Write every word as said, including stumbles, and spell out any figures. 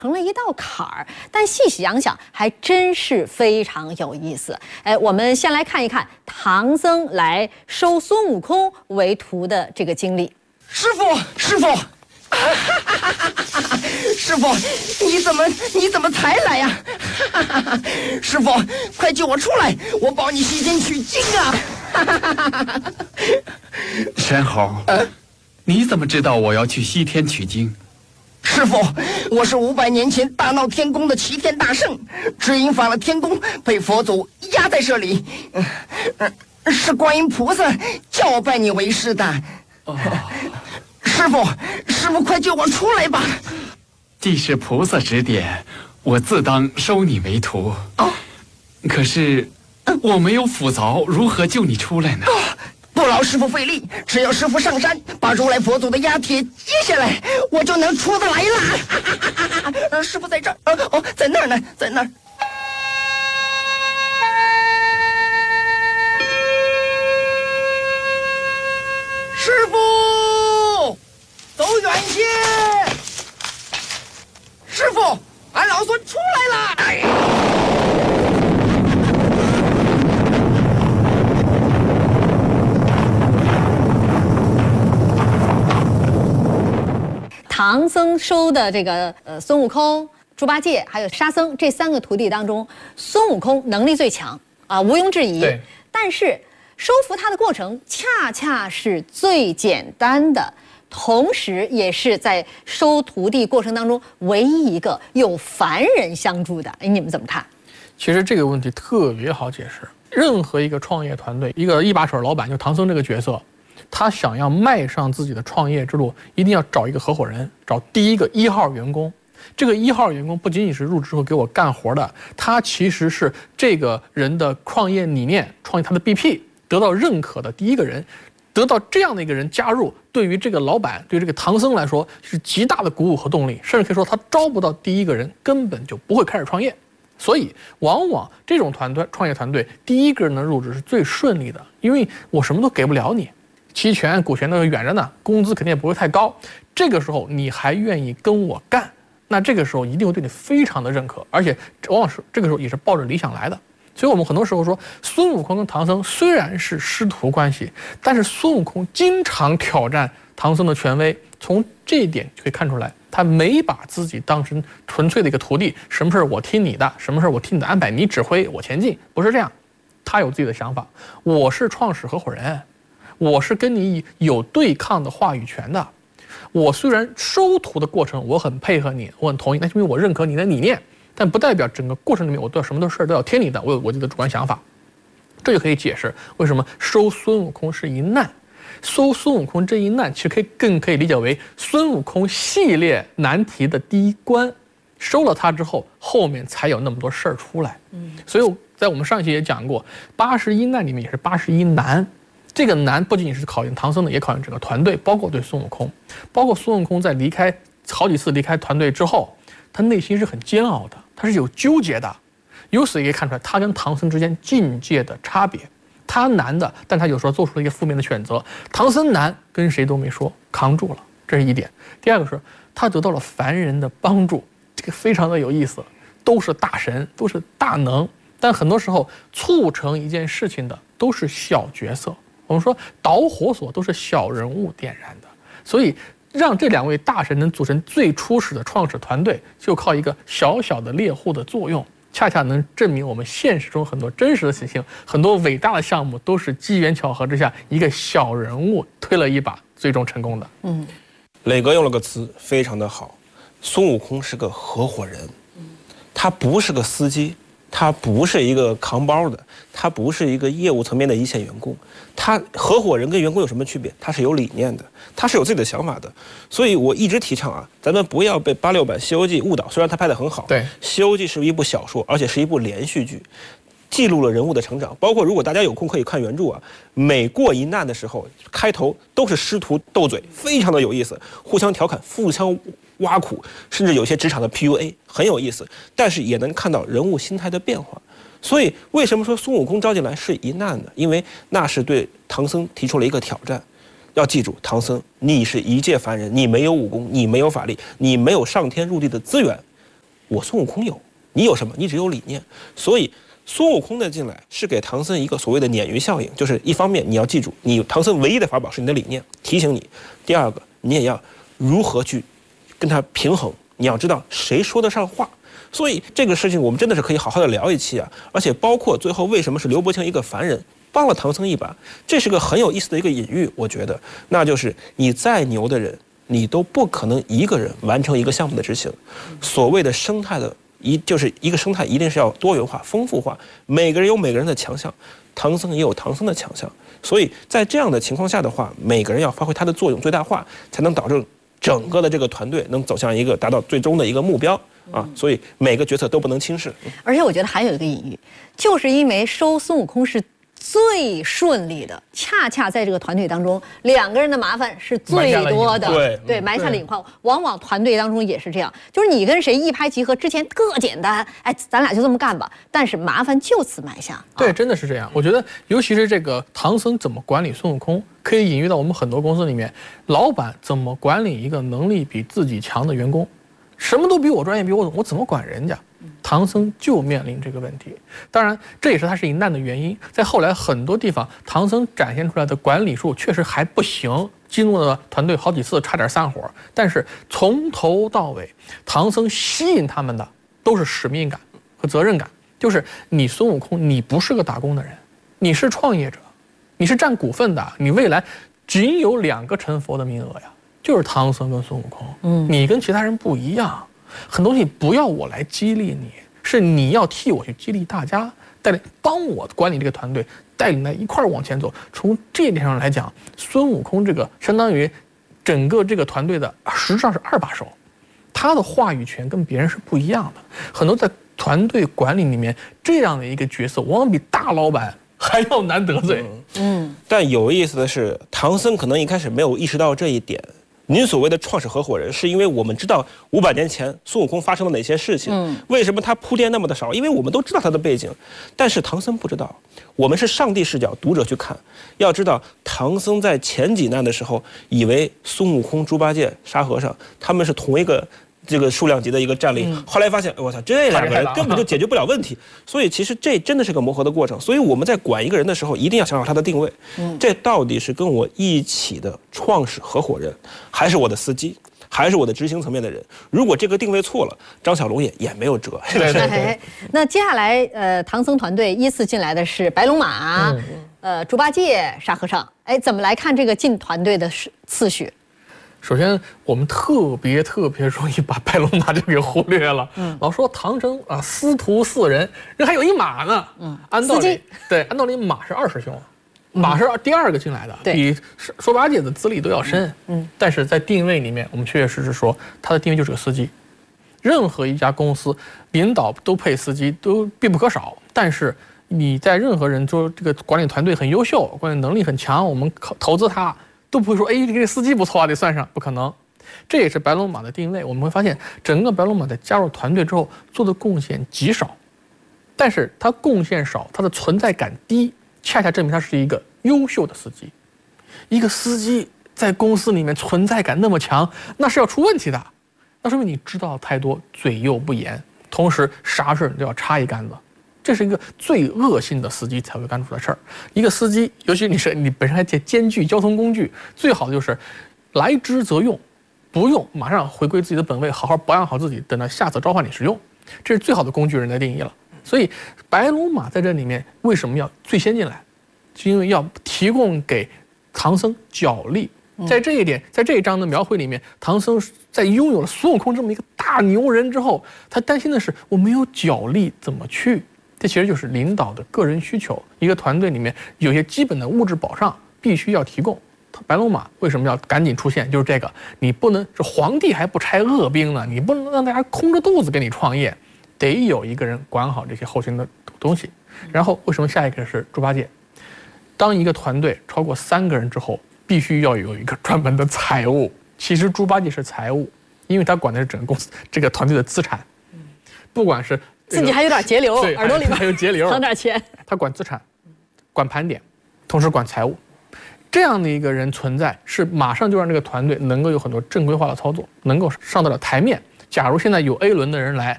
成了一道坎儿，但细想想，还真是非常有意思。哎，我们先来看一看唐僧来收孙悟空为徒的这个经历。 师傅，师傅，师傅，你怎么你怎么才来呀？师傅，快救我出来，我保你西天取经啊！ 申猴，呃、你怎么知道我要去西天取经？ 师傅，我是五百年前大闹天宫的齐天大圣，只因犯了天宫，被佛祖压在这里。嗯、呃，是观音菩萨叫我拜你为师的。哦，师傅，师傅，快救我出来吧！ 既是菩萨指点，我自当收你为徒。哦，可是我没有斧凿，如何救你出来呢？哦， 不劳师傅费力，只要师傅上山把如来佛祖的压帖接下来，我就能出得来了。师傅在这儿，哦哦，在那儿呢，在那儿。师傅，走远些！师傅，俺老孙出来了！哎唐僧收的这个呃孙悟空、猪八戒还有沙僧这三个徒弟当中，孙悟空能力最强啊，毋庸置疑。 对。 但是收服他的过程恰恰是最简单的，同时也是在收徒弟过程当中唯一一个有凡人相助的。哎，你们怎么看？ 其实这个问题特别好解释。任何一个创业团队，一个一把手老板，就唐僧这个角色。他想要迈上自己的创业之路，一定要找一个合伙人，找第一个一号员工。这个一号员工不仅仅是入职之后给我干活的，他其实是这个人的创业理念、创业他的 B P 得到认可的第一个人。得到这样的一个人加入，对于这个老板，对于这个唐僧来说是极大的鼓舞和动力，甚至可以说他招不到第一个人，根本就不会开始创业。所以，往往这种团队创业团队第一个人的入职是最顺利的，因为我什么都给不了你。期权、股权都远着呢，工资肯定也不会太高。这个时候你还愿意跟我干，那这个时候一定会对你非常的认可，而且往往是这个时候也是抱着理想来的。所以我们很多时候说，孙悟空跟唐僧虽然是师徒关系，但是孙悟空经常挑战唐僧的权威，从这一点就可以看出来，他没把自己当成纯粹的一个徒弟，什么事我听你的，什么事我听你的安排，你指挥我前进，不是这样。他有自己的想法，我是创始合伙人。我是跟你有对抗的话语权的，我虽然收徒的过程我很配合你，我很同意，那是因为我认可你的理念，但不代表整个过程里面我都要什么的事都要听你的，我有我自己的主观想法。这就可以解释为什么收孙悟空是一难。收孙悟空这一难，其实可以更可以理解为孙悟空系列难题的第一关，收了他之后，后面才有那么多事儿出来。嗯，所以在我们上一期也讲过，八十一难里面也是八十一难。这个难不仅仅是考验唐僧的，也考验整个团队，包括对孙悟空，包括孙悟空在离开好几次离开团队之后，他内心是很煎熬的，他是有纠结的。由此也可以看出来他跟唐僧之间境界的差别。他难的，但他有时候做出了一个负面的选择。唐僧难，跟谁都没说，扛住了，这是一点。第二个是他得到了凡人的帮助，这个非常的有意思。都是大神，都是大能，但很多时候促成一件事情的都是小角色。我们说导火索都是小人物点燃的，所以让这两位大神能组成最初始的创始团队，就靠一个小小的猎户的作用，恰恰能证明我们现实中很多真实的事情，很多伟大的项目都是机缘巧合之下，一个小人物推了一把，最终成功的。 嗯，磊哥用了个词非常的好，孙悟空是个合伙人，他不是个司机。他不是一个扛包的，他不是一个业务层面的一线员工，他合伙人跟员工有什么区别？他是有理念的，他是有自己的想法的。所以我一直提倡啊，咱们不要被八六版《西游记》误导。虽然他拍得很好， 对，《 西游记》是一部小说，而且是一部连续剧，记录了人物的成长。包括如果大家有空可以看原著啊，每过一难的时候，开头都是师徒斗嘴，非常的有意思，互相调侃，互相挖苦，甚至有些职场的 P U A 很有意思，但是也能看到人物心态的变化。所以为什么说孙悟空招进来是一难呢？因为那是对唐僧提出了一个挑战。要记住，唐僧，你是一介凡人，你没有武功，你没有法力，你没有上天入地的资源， 我孙悟空有，你有什么？你只有理念。所以孙悟空的进来是给唐僧一个所谓的鲶鱼效应，就是一方面你要记住，你唐僧唯一的法宝是你的理念，提醒你；第二个，你也要如何去跟他平衡，你要知道谁说得上话。所以这个事情我们真的是可以好好的聊一期啊，而且包括最后为什么是刘伯清一个凡人帮了唐僧一把，这是个很有意思的一个隐喻，我觉得，那就是你再牛的人，你都不可能一个人完成一个项目的执行。所谓的生态的一就是一个生态一定是要多元化、丰富化，每个人有每个人的强项，唐僧也有唐僧的强项，所以在这样的情况下的话，每个人要发挥他的作用最大化，才能导致整个的这个团队能走向一个达到最终的一个目标。啊，所以每个决策都不能轻视。 而且我觉得还有一个隐喻，就是因为收孙悟空是最顺利的，恰恰在这个团队当中，两个人的麻烦是最多的， 对对，埋下了隐患。往往团队当中也是这样，就是你跟谁一拍即合，之前特简单，哎，咱俩就这么干吧，但是麻烦就此埋下。 对， 啊、 真的是这样。我觉得，尤其是这个唐僧怎么管理孙悟空，可以隐喻到我们很多公司里面，老板怎么管理一个能力比自己强的员工。什么都比我专业，比我懂，我怎么管人家？唐僧就面临这个问题。当然，这也是他是一难的原因。在后来很多地方，唐僧展现出来的管理术确实还不行，激怒了团队好几次，差点散伙。但是从头到尾，唐僧吸引他们的都是使命感和责任感。就是你孙悟空，你不是个打工的人，你是创业者，你是占股份的，你未来仅有两个成佛的名额呀。就是唐僧跟孙悟空，嗯，你跟其他人不一样，很多东西不要我来激励你，是你要替我去激励大家，带领帮我管理这个团队，带领来一块儿往前走。从这一点上来讲，孙悟空这个相当于整个这个团队的实际上是二把手，他的话语权跟别人是不一样的。很多在团队管理里面，这样的一个角色，往往比大老板还要难得罪。 嗯， 但有意思的是，唐僧可能一开始没有意识到这一点。您所谓的创始合伙人，是因为我们知道五百年前孙悟空发生了哪些事情，嗯，为什么他铺垫那么的少？因为我们都知道他的背景，但是唐僧不知道。我们是上帝视角，读者去看，要知道唐僧在前几难的时候，以为孙悟空、猪八戒、沙和尚他们是同一个这个数量级的一个战力，嗯、后来发现，我操，这两个人根本就解决不了问题。所以其实这真的是个磨合的过程。所以我们在管一个人的时候，一定要想好他的定位。嗯，这到底是跟我一起的创始合伙人，还是我的司机，还是我的执行层面的人？如果这个定位错了，张小龙也也没有辙。 对对对。那接下来，呃，唐僧团队依次进来的是白龙马、嗯、呃，猪八戒、沙和尚。哎，怎么来看这个进团队的次序？ 首先，我们特别特别容易把白龙马就给忽略了。嗯，老说唐僧啊，师徒四人，人还有一马呢。嗯，按道理，对，按道理马是二师兄，马是第二个进来的，嗯、比猪八戒的资历都要深。嗯，但是在定位里面，我们确确实实说，他的定位就是个司机。任何一家公司领导都配司机，都必不可少。但是你在任何人说这个管理团队很优秀，管理能力很强，我们投资他。都不会说，哎，这个司机不错啊，得算上，不可能。这也是白龙马的定位。我们会发现，整个白龙马在加入团队之后做的贡献极少，但是他贡献少，他的存在感低，恰恰证明他是一个优秀的司机。一个司机在公司里面存在感那么强，那是要出问题的。那说明你知道太多，嘴又不严，同时啥事都要插一竿子。这是一个最恶性的司机才会干出的事儿。一个司机，尤其你是你本身还兼具交通工具，最好的就是来之则用，不用马上回归自己的本位，好好保养好自己，等到下次召唤你使用，这是最好的工具人的定义了。所以白龙马在这里面为什么要最先进来，是因为要提供给唐僧脚力。在这一点，在这一章的描绘里面，唐僧在拥有了孙悟空这么一个大牛人之后，他担心的是我没有脚力怎么去。这其实就是领导的个人需求，一个团队里面有些基本的物质保障必须要提供。白龙马为什么要赶紧出现？就是这个，你不能是皇帝还不拆恶兵呢，你不能让大家空着肚子跟你创业，得有一个人管好这些后勤的东西。然后为什么下一个是猪八戒？当一个团队超过三个人之后，必须要有一个专门的财务。其实猪八戒是财务，因为他管的是整个公司这个团队的资产，不管是。 自己还有点节流，耳朵里面还有节流， 省点钱。 他管资产，管盘点，同时管财务，这样的一个人存在，是马上就让这个团队能够有很多正规化的操作，能够上得了台面。假如现在有 A 轮的人来，